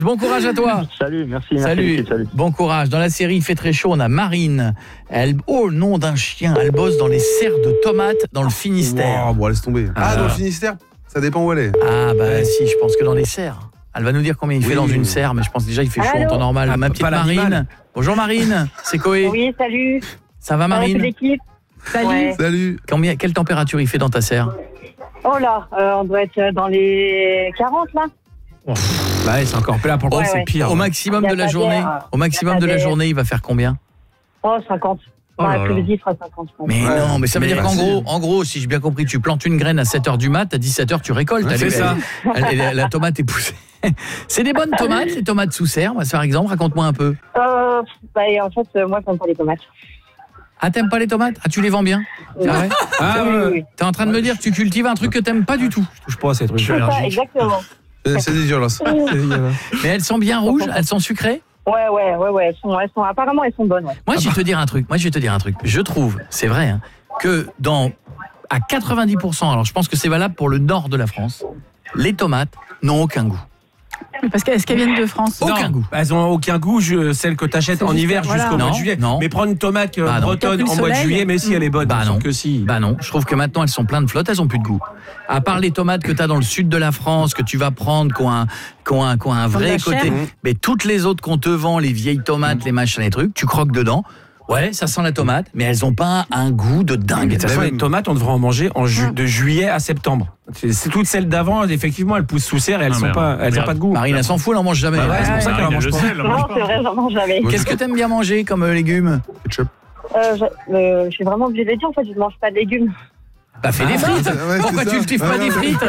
Bon courage à toi. Salut, merci. Salut. Bon courage. Dans la série Il fait très chaud, on a Marine. Nom d'un chien, elle bosse dans les serres de tomates dans le Finistère. Wow, bon, laisse tomber. Dans le Finistère, ça dépend où elle est. Ah bah si, je pense que dans les serres. Elle va nous dire combien il fait dans une serre, mais je pense déjà il fait chaud en temps normal. Ma petite Marine. Bonjour Marine, c'est Koé. Oui, salut. Ça va Marine? L'équipe. Salut. Ouais. Salut. Quelle température il fait dans ta serre? Oh là, on doit être dans les 40 là. Bah ouais, c'est encore plat pour le coup, c'est pire. Au maximum de la journée, il va faire combien? Oh, 50. L'après-midi, il fera 50. Mais non, mais ça veut dire qu'en gros, si j'ai bien compris, tu plantes une graine à 7h du mat, à 17h tu récoltes. C'est ça. La tomate est poussée. C'est des bonnes tomates, les tomates sous serre, par exemple, raconte-moi un peu. En fait, moi, j'aime pas les tomates. Ah, t'aimes pas les tomates? Ah, tu les vends bien? C'est vrai? Oui. T'es en train de me dire que tu cultives un truc que t'aimes pas du tout. Je touche pas à ces trucs. C'est ça, exactement. C'est dégueulasse. Mais elles sont bien rouges, elles sont sucrées? Ouais. Apparemment, elles sont bonnes. Ouais. Moi, je vais te dire un truc. Je trouve, c'est vrai, hein, que à 90%, alors je pense que c'est valable pour le nord de la France, les tomates n'ont aucun goût. Parce qu'est-ce qu'elles viennent de France? Aucun goût. Elles ont aucun goût, celles que t'achètes en hiver jusqu'au mois de juillet. Non. Mais prendre une tomate bretonne en mois de juillet, mais si elle est bonne, que si. Bah non, je trouve que maintenant elles sont pleines de flotte, elles ont plus de goût. À part les tomates que t'as dans le sud de la France, que tu vas prendre, qui ont un vrai côté. Mais toutes les autres qu'on te vend, les vieilles tomates, les machins, les trucs, tu croques dedans. Ouais, ça sent la tomate, mais elles ont pas un goût de dingue. De toute façon, les tomates, on devrait en manger de juillet à septembre. C'est toutes celles d'avant, effectivement, elles poussent sous serre et elles n'ont pas de goût. Marine, elle s'en fout, elle en mange jamais. C'est pour ça qu'elle en mange pas. Non, c'est vrai, j'en mange jamais. Qu'est-ce que t'aimes bien manger comme légumes? Ketchup. Je suis vraiment obligée de le dire, en fait, je ne mange pas de légumes. Bah fais des frites. Pourquoi tu cultives pas des frites?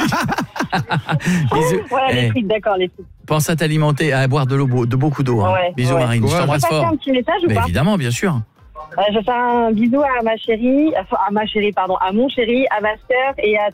Les frites, d'accord, les frites. Pense à t'alimenter, à boire de l'eau, de beaucoup d'eau. Bisous Marine, je t'embrasse fort. Je peux passer un petit message ou pas? Évidemment, bien sûr. Je fais un bisou à ma chérie, à mon chéri, à ma sœur et à